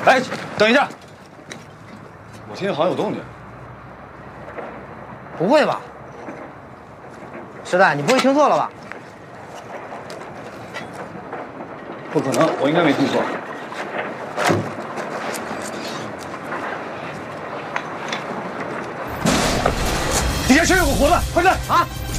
哎，等一下，我听见好像有动静。 不会吧？石蛋，你不会听错了吧？ 不可能，我应该没听错。底下确有个活的，快站！ 啊！